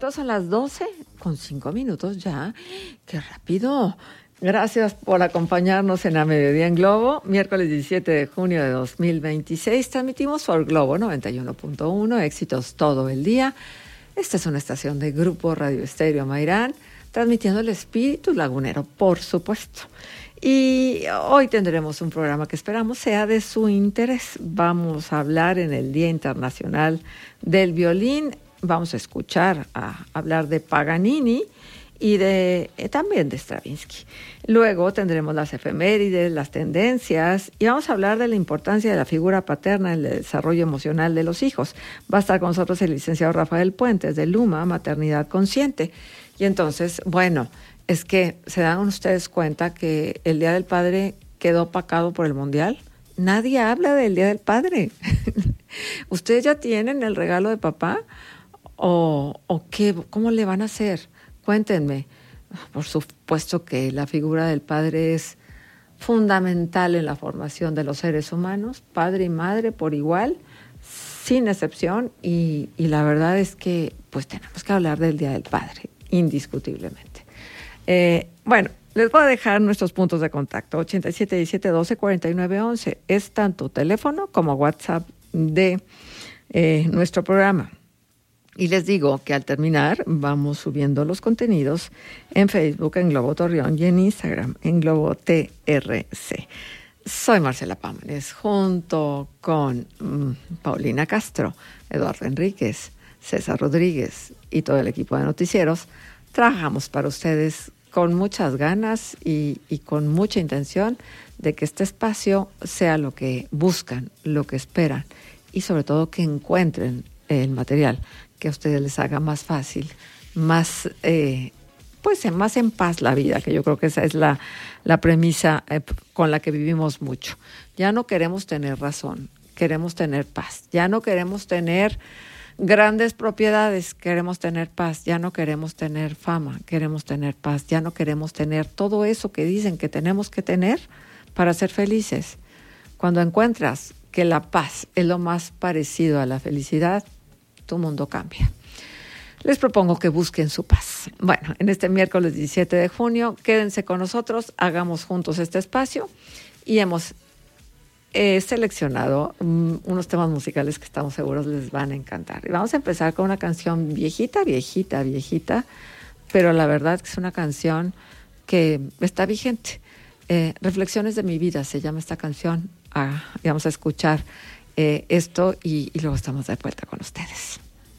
Son las 12:05 ya. ¡Qué rápido! Gracias por acompañarnos en A Mediodía en Globo, miércoles 17 de junio de 2026. Transmitimos por Globo 91.1, éxitos todo el día. Esta es una estación de Grupo Radio Estéreo Mairán, transmitiendo el espíritu lagunero, por supuesto. Y hoy tendremos un programa que esperamos sea de su interés. Vamos a hablar en el Día Internacional del Violín. Vamos a hablar de Paganini y también de Stravinsky. Luego tendremos las efemérides, las tendencias y vamos a hablar de la importancia de la figura paterna en el desarrollo emocional de los hijos. Va a estar con nosotros el licenciado Rafael Puentes de Luma, Maternidad Consciente. Y entonces, bueno, es que se dan ustedes cuenta que el Día del Padre quedó opacado por el Mundial. Nadie habla del Día del Padre. ¿Ustedes ya tienen el regalo de papá? ¿O qué? ¿Cómo le van a hacer? Cuéntenme. Por supuesto que la figura del padre es fundamental en la formación de los seres humanos, padre y madre por igual, sin excepción, y la verdad es que pues tenemos que hablar del Día del Padre, indiscutiblemente. Bueno, les voy a dejar nuestros puntos de contacto. 87 17 12 49 11 es tanto teléfono como WhatsApp de nuestro programa. Y les digo que al terminar vamos subiendo los contenidos en Facebook, en Globo Torreón, y en Instagram, en Globo TRC. Soy Marcela Pámanes, junto con Paulina Castro, Eduardo Enríquez, César Rodríguez y todo el equipo de noticieros. Trabajamos para ustedes con muchas ganas y con mucha intención de que este espacio sea lo que buscan, lo que esperan y sobre todo que encuentren el material que a ustedes les haga más fácil, más en paz la vida, que yo creo que esa es la premisa con la que vivimos mucho. Ya no queremos tener razón, queremos tener paz. Ya no queremos tener grandes propiedades, queremos tener paz. Ya no queremos tener fama, queremos tener paz. Ya no queremos tener todo eso que dicen que tenemos que tener para ser felices. Cuando encuentras que la paz es lo más parecido a la felicidad, tu mundo cambia. Les propongo que busquen su paz. Bueno, en este miércoles 17 de junio, quédense con nosotros, hagamos juntos este espacio y hemos seleccionado unos temas musicales que estamos seguros les van a encantar. Y vamos a empezar con una canción viejita, pero la verdad que es una canción que está vigente. Reflexiones de mi vida se llama esta canción. Y vamos a escuchar esto y luego estamos de vuelta con ustedes.